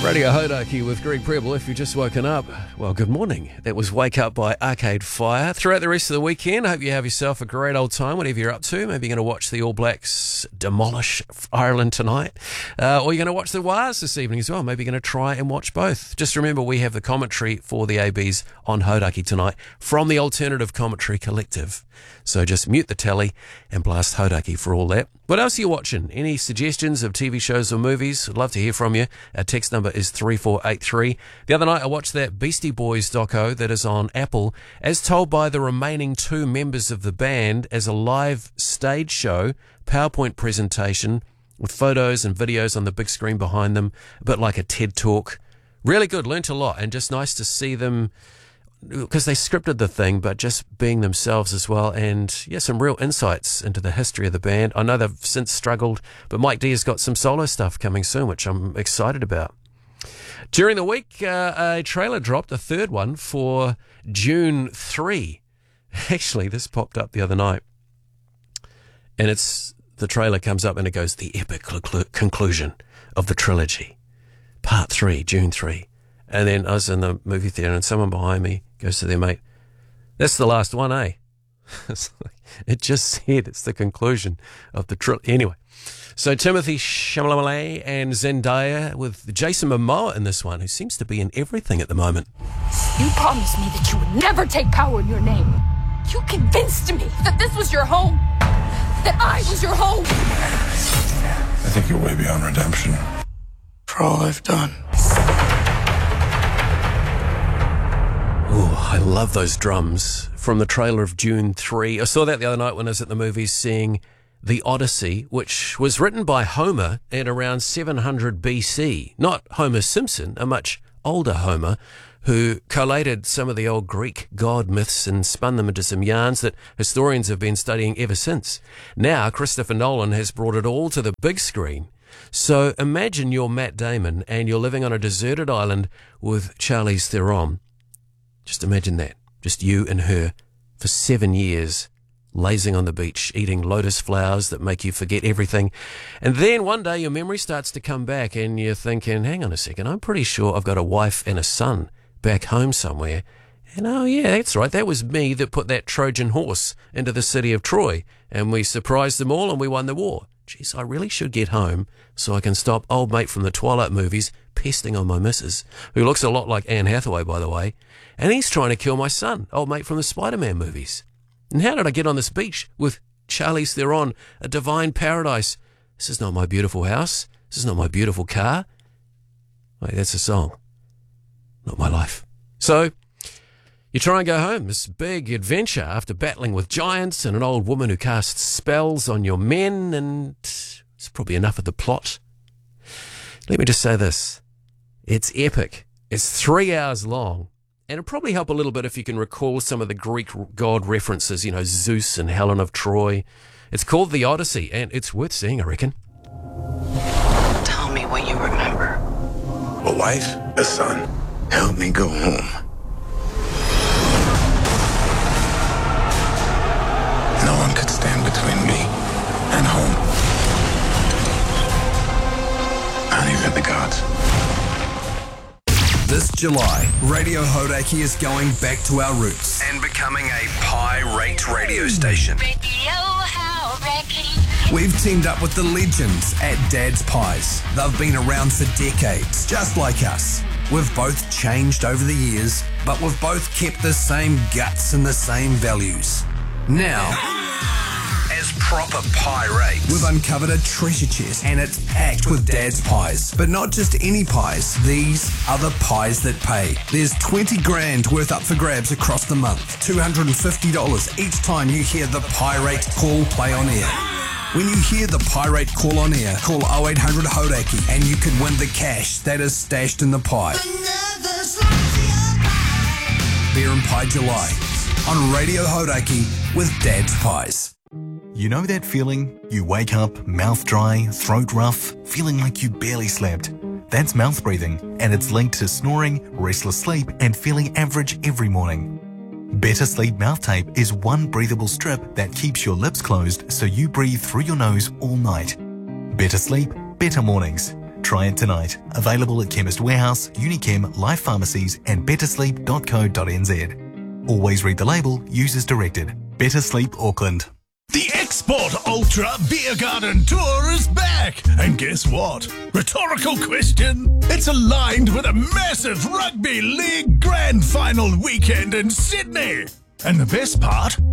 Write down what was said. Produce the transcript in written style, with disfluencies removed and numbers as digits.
Radio Hodaki with Greg Preble. If you've just woken up, well, good morning. That was Wake Up by Arcade Fire. Throughout the rest of the weekend, I hope you have yourself a great old time, whatever you're up to. Maybe you're going to watch the All Blacks demolish Ireland tonight, or you're going to watch the Wars this evening as well. Maybe you're going to try and watch both. Just remember, we have the commentary for the ABs on Hodaki tonight from the Alternative Commentary Collective. So just mute the telly and blast Hodaki for all that. What else are you watching? Any suggestions of TV shows or movies? I'd love to hear from you. Our text number is 3483. The other night I watched that Beastie Boys doco that is on Apple, as told by the remaining two members of the band as a live stage show, PowerPoint presentation with photos and videos on the big screen behind them, a bit like a TED Talk. Really good, learnt a lot, and just nice to see them, because they scripted the thing, but just being themselves as well. And yeah, some real insights into the history of the band. I know they've since struggled, but Mike D has got some solo stuff coming soon, which I'm excited about. During the week, a trailer dropped, a third one, for Dune 3. Actually, this popped up the other night. And the trailer comes up and it goes, the epic conclusion of the trilogy. Part 3, Dune 3. And then I was in the movie theatre and someone behind me goes to their mate, that's the last one, eh? It just said it's the conclusion of the trilogy. Anyway, so Timothy Chalamet and Zendaya with Jason Momoa in this one, who seems to be in everything at the moment. You promised me that you would never take power in your name. You convinced me that this was your home, that I was your home. I think you're way beyond redemption for all I've done. Oh, I love those drums from the trailer of Dune 3. I saw that the other night when I was at the movies seeing The Odyssey, which was written by Homer at around 700 BC. Not Homer Simpson, a much older Homer, who collated some of the old Greek god myths and spun them into some yarns that historians have been studying ever since. Now, Christopher Nolan has brought it all to the big screen. So imagine you're Matt Damon and you're living on a deserted island with Charlize Theron. Just imagine that. Just you and her for 7 years, lazing on the beach, eating lotus flowers that make you forget everything. And then one day your memory starts to come back and you're thinking, hang on a second, I'm pretty sure I've got a wife and a son back home somewhere. And oh yeah, that's right, that was me that put that Trojan horse into the city of Troy. And we surprised them all and we won the war. Geez, I really should get home so I can stop old mate from the Twilight movies pesting on my missus, who looks a lot like Anne Hathaway, by the way. And he's trying to kill my son, old mate from the Spider-Man movies. And how did I get on this beach with Charlize Theron, a divine paradise? This is not my beautiful house. This is not my beautiful car. Wait, that's a song. Not my life. So you try and go home, this big adventure after battling with giants and an old woman who casts spells on your men, and it's probably enough of the plot. Let me just say this. It's epic. It's 3 hours long. And it'll probably help a little bit if you can recall some of the Greek god references, you know, Zeus and Helen of Troy. It's called The Odyssey, and it's worth seeing, I reckon. Tell me what you remember. A wife, a son. Help me go home. No one could stand between me and home. Not even the gods. This July, Radio Hodaki is going back to our roots and becoming a Pie-rate radio station. Radio Hodaki. We've teamed up with the legends at Dad's Pies. They've been around for decades, just like us. We've both changed over the years, but we've both kept the same guts and the same values. Now, as proper pie-rate, we've uncovered a treasure chest and it's packed with Dad's Pies. But not just any pies, these are the pies that pay. There's 20 grand worth up for grabs across the month, $250 each time you hear the Pie-rate call play on air. When you hear the Pie-rate call on air, call 0800 Hodaki and you can win the cash that is stashed in the pie. Beer and Pie July on Radio Hodaki with Dad's Pies. You know that feeling? You wake up, mouth dry, throat rough, feeling like you barely slept. That's mouth breathing, and it's linked to snoring, restless sleep, and feeling average every morning. Better Sleep Mouth Tape is one breathable strip that keeps your lips closed so you breathe through your nose all night. Better sleep, better mornings. Try it tonight. Available at Chemist Warehouse, Unichem, Life Pharmacies and bettersleep.co.nz. Always read the label, use as directed. Better Sleep Auckland. The Export Ultra Beer Garden Tour is back! And guess what? Rhetorical question. It's aligned with a massive Rugby League Grand Final weekend in Sydney. And the best part?